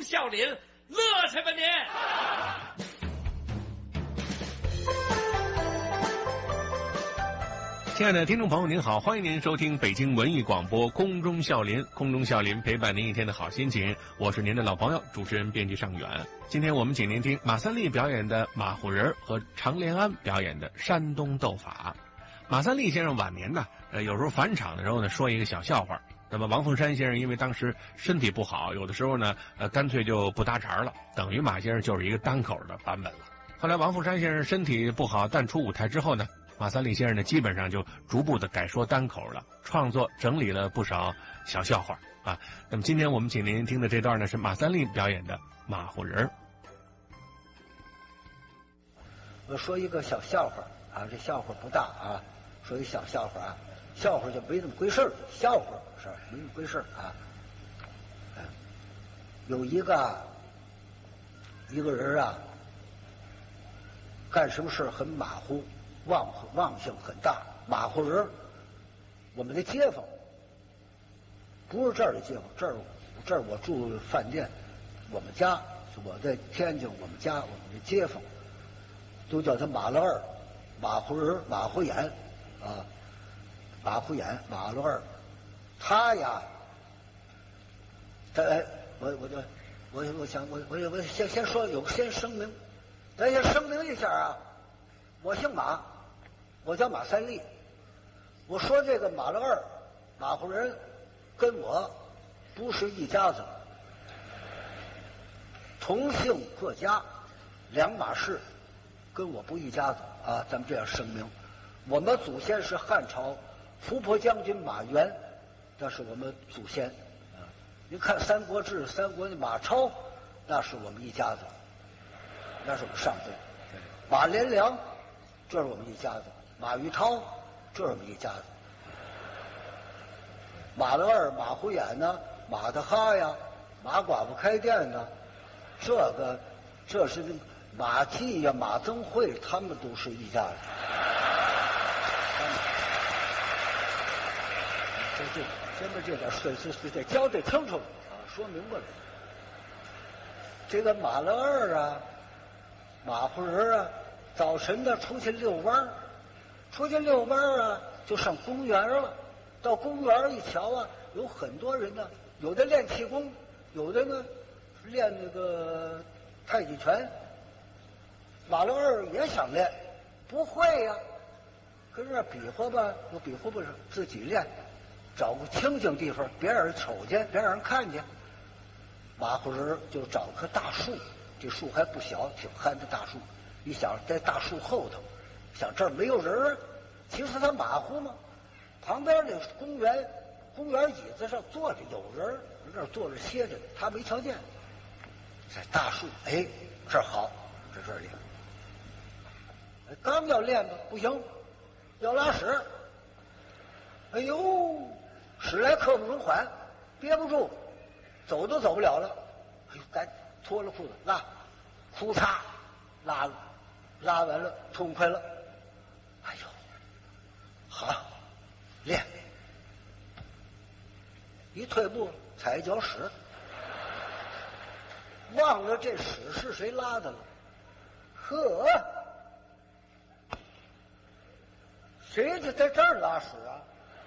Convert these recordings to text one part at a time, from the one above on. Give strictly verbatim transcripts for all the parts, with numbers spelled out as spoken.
孝廉，乐去吧你！ 亲爱的听众朋友您好，欢迎您收听北京文艺广播空中笑林，空中笑林陪伴您一天的好心情，我是您的老朋友主持人编辑尚远。今天我们请您听马三立表演的马虎人和常连安表演的山东斗法。马三立先生晚年呢，呃，有时候返场的时候呢，说一个小笑话。那么王凤山先生因为当时身体不好，有的时候呢，呃，干脆就不搭茬了，等于马先生就是一个单口的版本了。后来王凤山先生身体不好，淡出舞台之后呢，马三立先生呢，基本上就逐步的改说单口了，创作整理了不少小笑话啊。那么今天我们请您听的这段呢，是马三立表演的马虎人。 我说一个小笑话啊，这笑话不大啊，说一小笑话啊，笑话就没那么回事儿，笑话是没那么回事儿啊。有一个一个人啊，干什么事很马虎，忘忘性很大，马虎人。我们的街坊不是这儿的街坊，这儿这儿我住饭店，我们家我在天津，我们家我们的街坊都叫他马老二，马虎人，马虎眼啊，马虎眼，马老二。他呀，他哎，我我就我我想我我我先先说有先声明，咱先声明一下啊，我姓马，我叫马三立。我说这个马老二，马虎人跟我不是一家子，同姓各家，两码事，跟我不一家子啊。咱们这样声明，我们祖先是汉朝伏波将军马援，那是我们祖先啊。您看《三国志》，三国的马超，那是我们一家子，那是我们上辈。马连良，这是我们一家子；马玉涛，这是我们一家子。马老二、马虎眼呢，马大哈呀，马寡妇开店呢，这个这是马季呀、马增慧，他们都是一家子。这这前面这点是是是得交代清楚啊，说明白了。这个马老二啊，马虎人啊，早晨呢出去遛弯，出去遛弯啊，就上公园了。到公园一瞧啊，有很多人呢，有的练气功，有的呢练那个太极拳。马老二也想练，不会呀、啊，跟这比划吧，又比划不上，自己练，找个清静地方，别让人瞅见，别让人看见。马虎人就找棵大树，这树还不小，挺憨的大树。一想在大树后头，想这儿没有人啊，其实他马虎嘛。旁边那公园，公园椅子上坐着有人，那儿坐着歇着，他没瞧见。在大树，哎，这儿好，在这儿练。哎，刚要练吧，不行，要拉屎。哎呦，屎来刻不容缓，憋不住，走都走不了了。哎呦，赶紧脱了裤子拉，裤嚓拉了，拉完了痛快了。哎呦，好。练，一退步踩一脚屎，忘了这屎是谁拉的了。呵，谁就在这儿拉屎啊？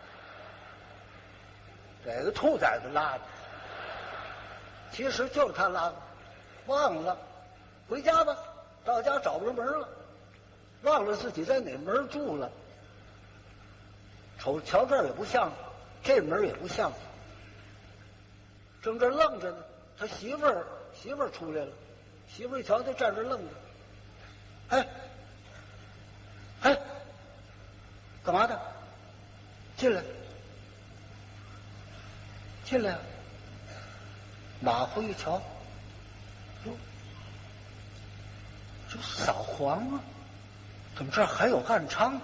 这个兔崽子拉的，其实就是他拉的，忘了。回家吧，到家找不着门了，忘了自己在哪门住了。瞅瞧这儿也不像，这门也不像，正这愣着呢，他媳妇儿媳妇儿出来了，媳妇儿一瞧他站这愣着，哎哎，干嘛的？进来进来。马虎一瞧，哟，这扫黄啊，怎么这儿还有暗娼？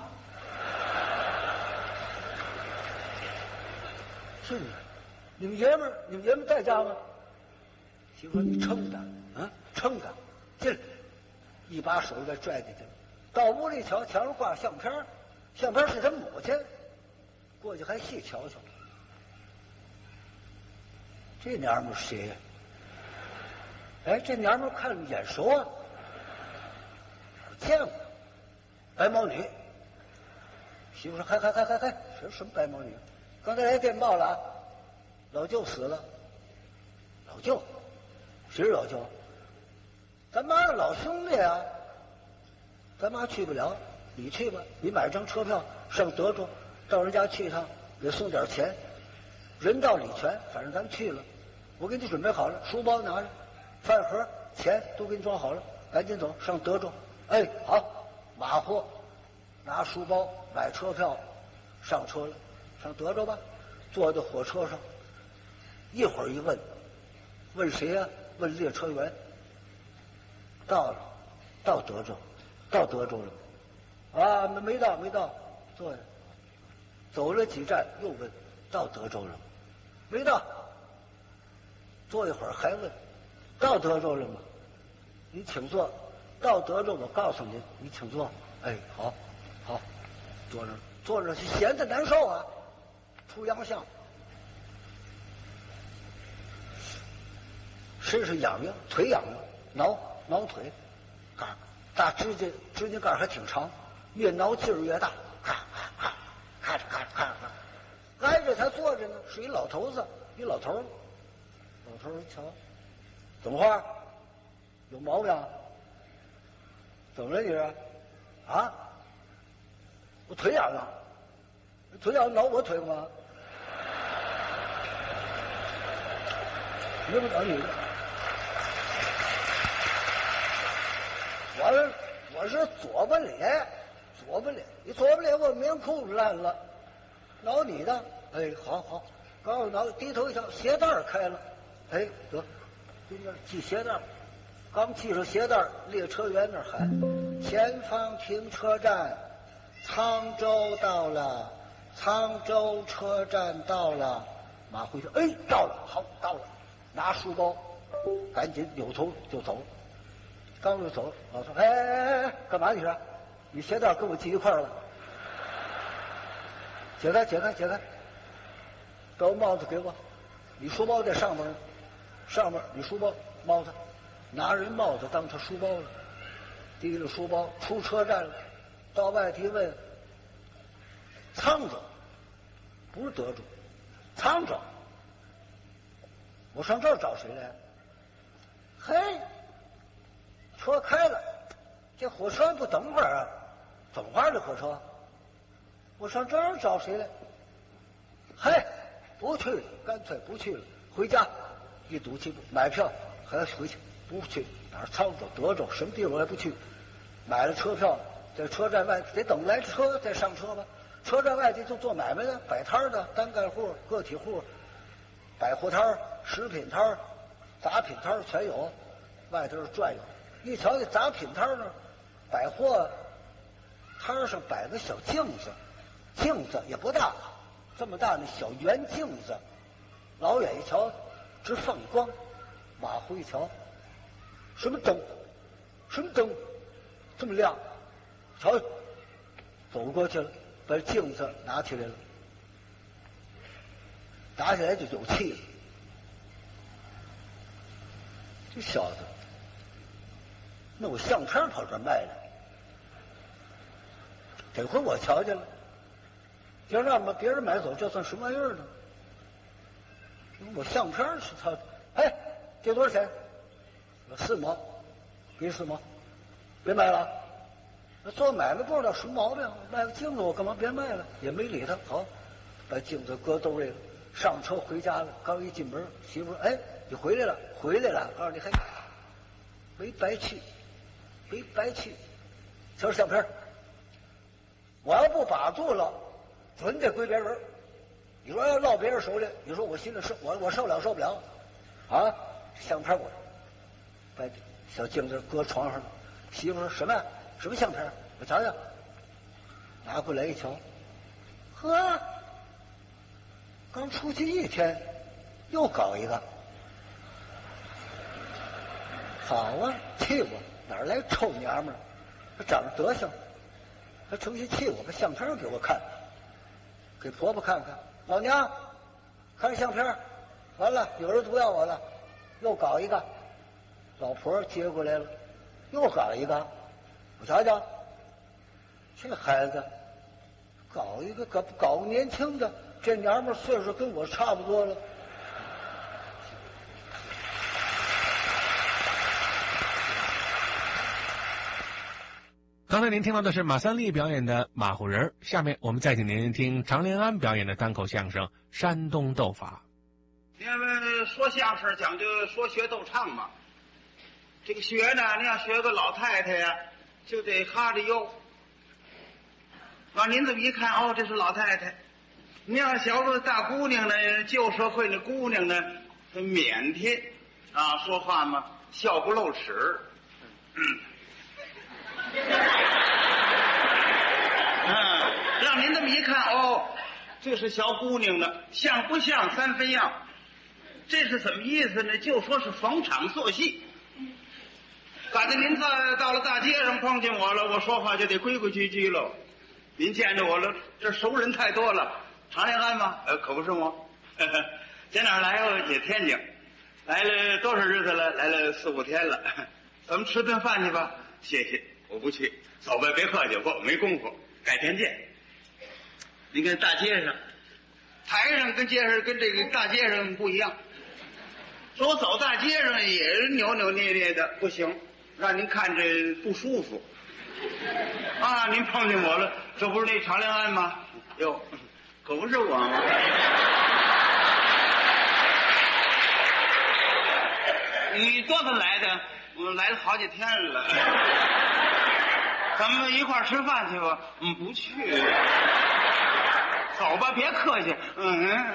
是你，你们爷们儿，你们爷们儿在家吗？媳妇说：“你撑他啊，撑他，进来！”一把手给拽进去了。到屋里瞧，墙上挂相片，相片是他母亲，过去还细瞧瞧。这娘们儿谁呀？ 哎，这娘们看着眼熟啊，见过，白毛女。媳妇说：“嗨嗨嗨嗨嗨，什什么白毛女？刚才来电报了啊，老舅死了。老舅，谁是老舅？咱妈是老兄弟啊。咱妈去不了，你去吧。你买张车票上德州，到人家去一趟，给送点钱，人到礼全。反正咱去了，我给你准备好了，书包拿着，饭盒、钱都给你装好了，赶紧走上德州。哎，好，马虎。”拿书包买车票上车了，上德州吧。坐在火车上，一会儿一问，问谁呀、啊？问列车员。到了，到德州，到德州了。啊，没到，没到。坐下。走了几站，又问，到德州了。没到。坐一会儿还问，到德州了吗？你请坐。到德州，我告诉您，你请坐。哎，好。好，坐着坐着，闲得难受啊，出洋相，身上痒痒，腿痒痒，挠挠腿，嘎，大指甲指甲盖还挺长，越挠劲儿越大，咔咔咔，咔嚓咔嚓咔嚓，挨着他坐着呢，是一老头子，一老头，老头一瞧，怎么话？有毛病？怎么了你是？啊？我腿痒啊，腿痒挠我腿干嘛？你不挠你的？我是我是左半脸，左半脸，你左半脸我棉裤子烂了，挠你的？哎，好好，刚我挠，低头一瞧，鞋带开了，哎，得，今天系鞋带，刚系上鞋带，列车员那喊：“前方停车站。”沧州到了，沧州车站到了。马回头，哎，到了，好，到了，拿书包，赶紧扭头就走。刚就走，老说：“哎哎哎，干嘛你是？你鞋带跟我系一块了？解开，解开，解开。把我帽子给我，你书包在上面，上面你书包帽子，拿人帽子当成书包了，提着书包出车站了。”到外地问，沧州，不是德州，沧州。我上这儿找谁来？嘿，车开了，这火车不等会儿啊？怎么玩这火车？我上这儿找谁来？嘿，不去了，干脆不去了，回家一赌气买票还要回去，不去哪儿？沧州、德州，什么地方我也不去。买了车票。在车站外得等来车再上车吧。车站外地就做买卖的，摆摊的，单干户、个体户，百货摊、食品摊、杂品摊全有，外头转悠。一瞧这杂品摊呢，百货摊上摆个小镜子，镜子也不大，这么大那小圆镜子，老远一瞧直放光。马虎一瞧，什么灯？什么灯？这么亮？瞧，走过去了，把镜子拿起来了，拿起来就有气了。这小子弄相片跑这卖了，这回我瞧见了，就让别人买走，这算什么玩意儿呢？我相片是他，哎，这多少钱？四毛，给你四毛，别买了。那做买卖不知道什么毛病，卖个镜子我干嘛别卖了？也没理他。好，把镜子搁兜里了，上车回家了。刚一进门，媳妇说：“哎，你回来了，回来了。”告诉你，嘿，没白去，没白去。瞧相片，我要不把住了，准得归别人。你说要落别人手里，你说我心里受我我受了受不了啊？相片我把小镜子搁床上了。媳妇说：“什么？什么相片？我瞧瞧。”拿过来一瞧，呵，刚出去一天，又搞一个。好啊，气我！哪儿来臭娘们儿？他长得德行，他成心气我，把相片给我看，给婆婆看看。老娘看相片，完了有人毒要我了，又搞一个。 老婆接过来了，又搞一个，我瞧瞧，这孩子搞一个搞搞个年轻的，这娘们岁数跟我差不多了。 刚才您听到的是马三立表演的马虎人，下面我们再请您听常连安表演的单口相声《山东斗法》。 因为说相声讲究说学逗唱嘛，这个学呢，你要学个老太太呀，就得哈着腰。啊，您这么一看，哦，这是老太太。你要小个大姑娘呢，旧社会的姑娘呢，很腼腆啊，说话嘛笑不露齿。嗯。嗯，让您这么一看，哦，这是小姑娘呢，像不像三分样？这是什么意思呢？就说是逢场作戏。赶着您在到了大街上碰见我了，我说话就得规规矩矩喽。您见着我了，这熟人太多了。常连安吗？呃，可不是我。在哪儿来哦？也天津。来了多少日子了？来了四五天了。咱们吃顿饭去吧。谢谢，我不去。走吧，别客气，我没功夫，改天见。你看大街上，台上跟街上跟这个大街上不一样。说我走大街上也是扭扭捏捏的，不行，让您看着不舒服。啊，您碰见我了，这不是那常连安吗？哟，可不是我吗？你多份来的？我来了好几天了。咱们一块儿吃饭去吧？嗯，不去。走吧，别客气。嗯。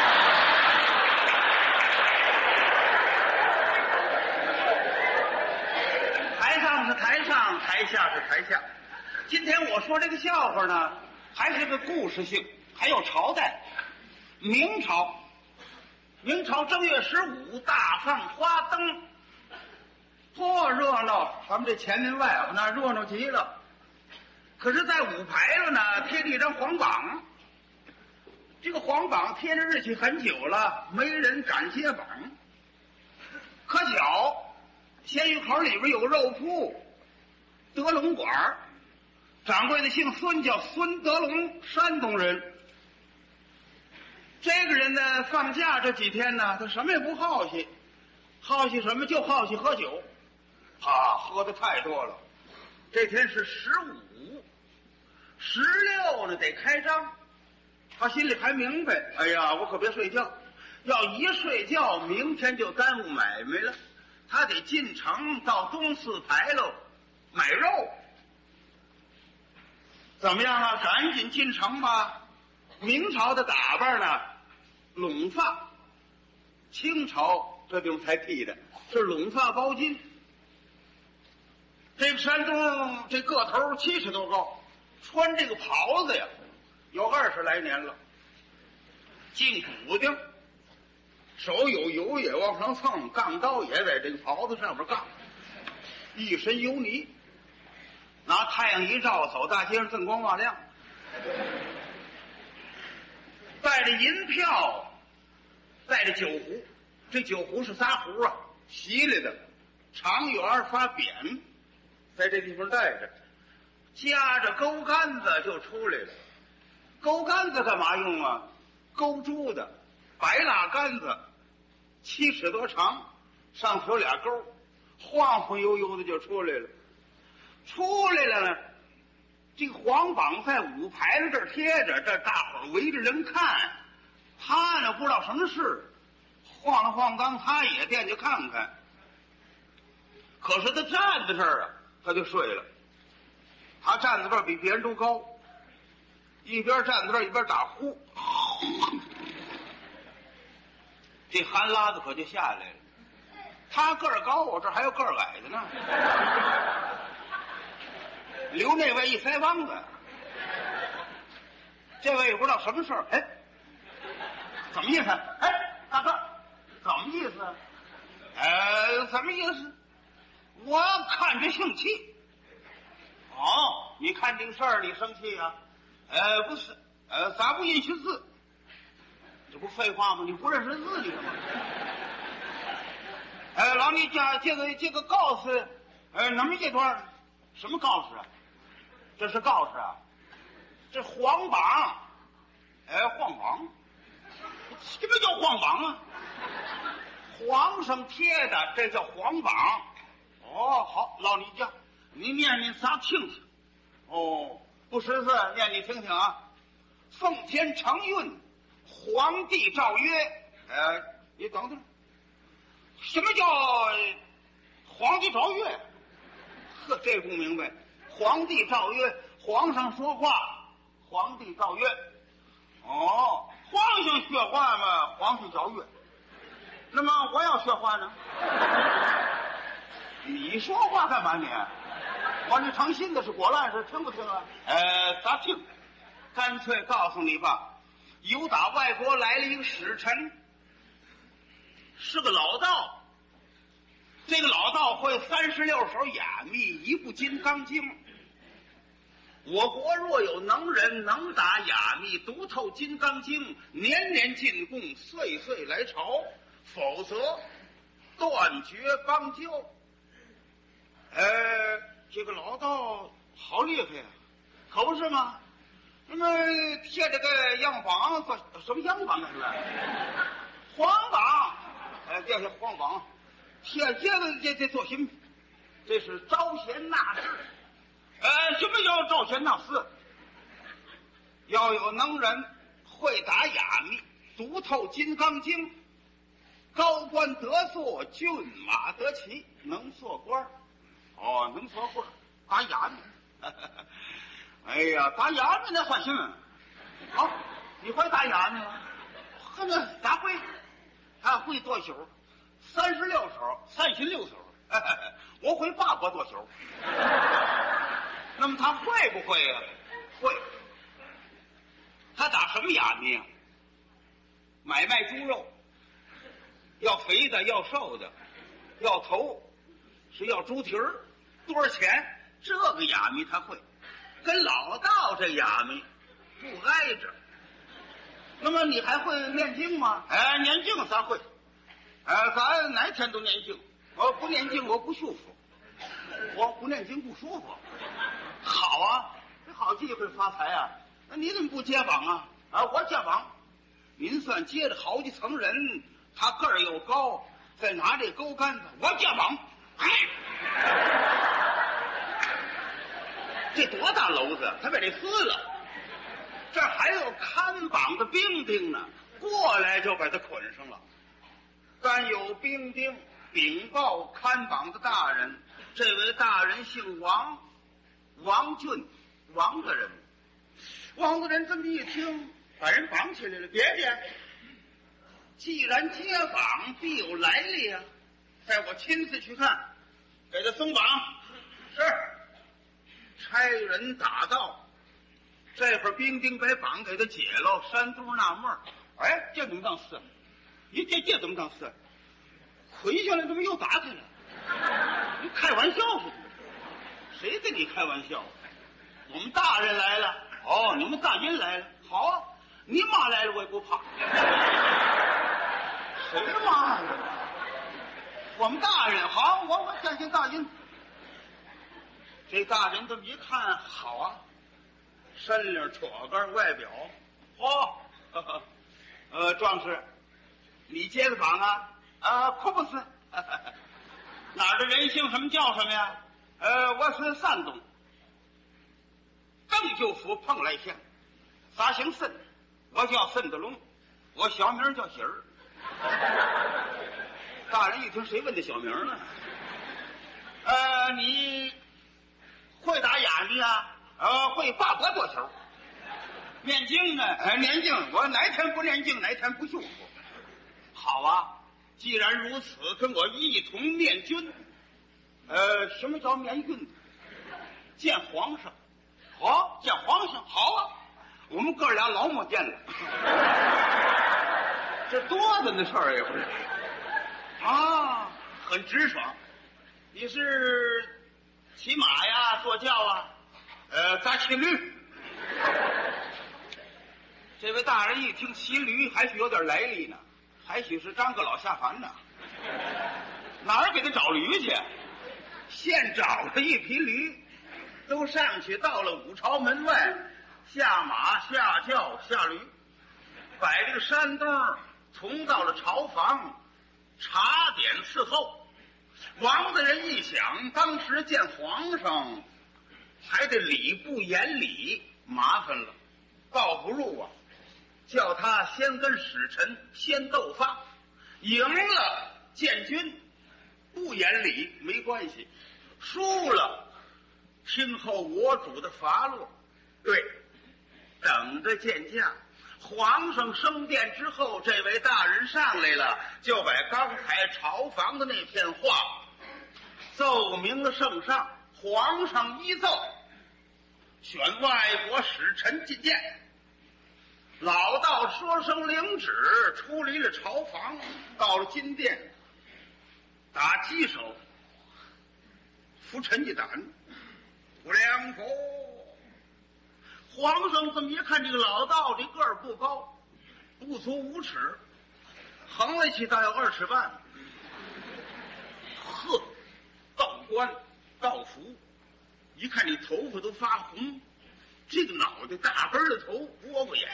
台上是台上，台下是台下。今天我说这个笑话呢，还是个故事性，还有朝代。明朝，明朝正月十五大放花灯，多热闹！咱们这前门外啊，那热闹极了。可是，在五牌了呢，贴着一张黄榜。这个黄榜贴着日期很久了，没人敢揭榜。可巧，鲜鱼口里边有个肉铺，德龙馆，掌柜的姓孙，叫孙德龙，山东人。这个人呢，放假这几天呢，他什么也不好奇，好奇什么？就好奇喝酒。啊，喝的太多了。这天是十五，十六呢得开张。他心里还明白，哎呀，我可别睡觉，要一睡觉，明天就耽误买卖了。他得进城到东四牌楼买肉。怎么样啊？赶紧进城吧。明朝的打扮呢，拢发；清朝这地方才剃的，是拢发包巾。这个山东这个头七尺多高，穿这个袍子呀，有二十来年了。净补丁，手有油也往上蹭，杠刀也在这个袍子上面杠，一身油泥。拿太阳一照，走大街上锃光瓦亮。带着银票，带着酒壶，这酒壶是仨壶啊，席来的，长圆发扁，在这地方带着，夹着钩竿子就出来了。钩竿子干嘛用啊？勾猪的，白蜡杆子，七尺多长，上头有俩钩，晃晃悠悠的就出来了。出来了呢，这个黄榜在五牌子这儿贴着，这大伙儿围着人看。他呢不知道什么事，晃了晃缸，他也惦记看看。可是他站在这儿啊，他就睡了。他站在这儿比别人都高，一边站在这儿一边打呼，这汗拉子可就下来了。他个儿高，我这还有个儿矮的呢。留那位一腮帮子，这位也不知道什么事儿，哎，怎么意思？哎，大哥，怎么意思？呃，什么意思？我看着生气。哦，你看这个事儿你生气啊？呃，不是，呃，咋不允许字？这不废话吗？你不认识字你干嘛？ 呃，老李家这个这个告示，呃，那么这段什么告示啊？这是告示啊，这皇榜，哎，皇榜，什么叫皇榜啊？皇上贴的，这叫皇榜。哦，好，老李家，你念念仨听听。哦，不识字，念你听听啊。奉天承运，皇帝诏曰，呃，你等等，什么叫皇帝诏曰？呵，这不明白。皇帝诏曰，皇上说话，皇帝诏曰。哦，皇上说话嘛，皇上诏曰。那么我要说话呢？你说话干嘛你？我这诚心的是果烂是听不听啊？呃，咋听？干脆告诉你吧，有打外国来了一个使臣，是个老道。这个老道会三十六首雅密，一部《金刚经》。我国若有能人能打雅密，读透《金刚经》，年年进贡，岁岁来朝，否则断绝邦交。呃，这个老道好厉害呀，可不是吗？那么贴这个样榜，什么样榜啊？是吧？皇榜，哎，这是皇榜，贴这个这这做什么？这是招贤纳士。呃，什么叫招贤纳士？要有能人会打雅密，读透《金刚经》，高官得坐，骏马得骑，能做官。哦，能做官，打雅密。哎呀，打雅密那算什么？好，你会打雅密吗？呵，那咋会？他会多少？三十六首，三十六首。我会八百多首。那么他会不会呀、啊？会。他打什么雅密啊？买卖猪肉，要肥的，要瘦的，要头，是要猪蹄儿，多少钱？这个雅密他会。跟老道这雅密不挨着。那么你还会念经吗？哎，念经咱会。哎，咱哪天都念经。我不念经我不舒服，我不念经不舒服。好啊，这好机会发财啊！那你怎么不接榜啊？啊，我接榜。您算接着好几层人，他个儿又高，再拿这钩竿子，我接榜。哎，这多大篓子？他把这撕了。这还有看榜的兵丁呢，过来就把他捆上了。但有兵丁禀报看榜的大人，这位大人姓王，王俊，王大人。王大人这么一听，把人绑起来了。别别，既然接榜，必有来历啊！带我亲自去看，给他松绑。是，差人打到。这会儿兵丁把绑给他解了，山东纳闷儿，哎，这怎么当事？你这这怎么当事？捆下来怎么又打开了？你开玩笑似的？谁跟你开玩笑？我们大人来了。哦，你们大人来了，好啊，你妈来了我也不怕。谁的妈呀？我们大人好，我我相信大人。这大人这么一看，好啊。身领戳杆，外表，哦，呵呵呃，壮士，你接的榜啊？啊，可不是，呵呵哪儿的人姓什么叫什么呀？呃，我是山东邓州府蓬莱县，啥姓申？我叫申德龙，我小名叫喜儿。大人一听，谁问的小名呢？呃，你会打哑谜啊？呃，会八百多首。念经呢？哎，念经，我哪天不念经，哪天不舒服。好啊，既然如此，跟我一同面君。呃，什么叫面君？见皇上。好，见皇上，好啊。我们哥俩老没见了。这多大的事儿也不是。啊，很直爽。你是骑马呀，坐轿啊？呃，咱骑驴。这位大人一听骑驴，还许有点来历呢，还许是张个老下凡呢。 哪儿给他找驴去？现找了一匹驴，都上去到了五朝门外，下马下轿下驴，摆这个山东，从到了朝房，茶点伺候。王大人一想，当时见皇上还得礼不言礼，麻烦了，倒不如啊，叫他先跟使臣先斗法，赢了见君，不言礼没关系，输了听候我主的发落。对，等着见驾。皇上升殿之后，这位大人上来了，就把刚才朝房的那片话奏明了圣上。皇上依奏，选外国使臣觐见。老道说声领旨，出离了朝房，到了金殿，打鸡手，扶陈家胆，不良否。皇上这么一看，这个老道这个儿不高，不足五尺，横来去大有二尺半。呵，道官道服，一看你头发都发红，这个脑袋大根的头，窝瓜眼，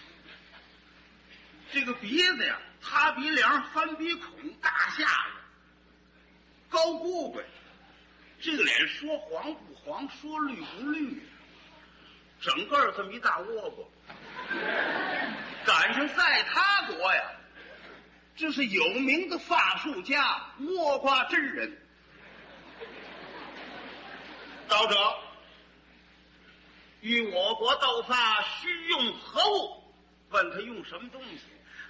这个鼻子呀，塌鼻梁，翻鼻孔，大下巴，高咕咕，这个脸说黄不黄，说绿不绿，整个这么一大窝瓜。赶上在他国呀，这是有名的法术家倭瓜真人。道者，与我国斗法需用何物？问他用什么东西？